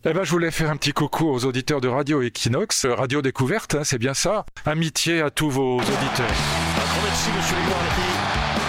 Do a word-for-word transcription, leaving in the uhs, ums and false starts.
Eh ben, je voulais faire un petit coucou aux auditeurs de Radio Equinox, Radio Découverte, hein, c'est bien ça. Amitié à tous vos auditeurs. Un grand merci, monsieur Lénoir, les filles.